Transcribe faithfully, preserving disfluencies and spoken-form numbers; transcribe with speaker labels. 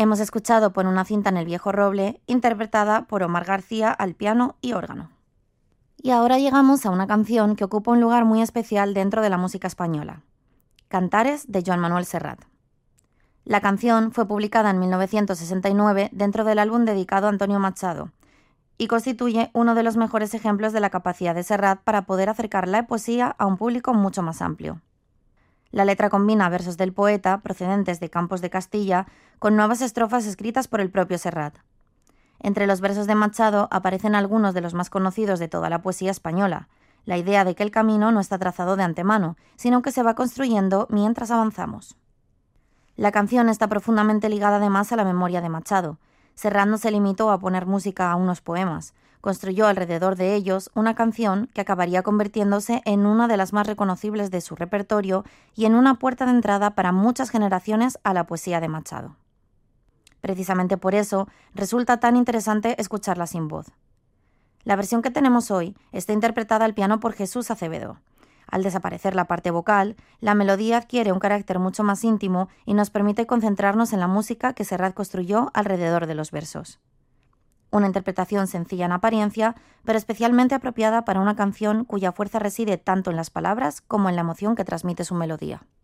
Speaker 1: Hemos escuchado Por una cinta en el viejo roble, interpretada por Omar García al piano y órgano. Y ahora llegamos a una canción que ocupa un lugar muy especial dentro de la música española. Cantares, de Joan Manuel Serrat. La canción fue publicada en mil novecientos sesenta y nueve dentro del álbum dedicado a Antonio Machado y constituye uno de los mejores ejemplos de la capacidad de Serrat para poder acercar la poesía a un público mucho más amplio. La letra combina versos del poeta, procedentes de Campos de Castilla, con nuevas estrofas escritas por el propio Serrat. Entre los versos de Machado aparecen algunos de los más conocidos de toda la poesía española, la idea de que el camino no está trazado de antemano, sino que se va construyendo mientras avanzamos. La canción está profundamente ligada además a la memoria de Machado. Serrat no se limitó a poner música a unos poemas, construyó alrededor de ellos una canción que acabaría convirtiéndose en una de las más reconocibles de su repertorio y en una puerta de entrada para muchas generaciones a la poesía de Machado. Precisamente por eso resulta tan interesante escucharla sin voz. La versión que tenemos hoy está interpretada al piano por Jesús Acevedo. Al desaparecer la parte vocal, la melodía adquiere un carácter mucho más íntimo y nos permite concentrarnos en la música que Serrat construyó alrededor de los versos. Una interpretación sencilla en apariencia, pero especialmente apropiada para una canción cuya fuerza reside tanto en las palabras como en la emoción que transmite su melodía.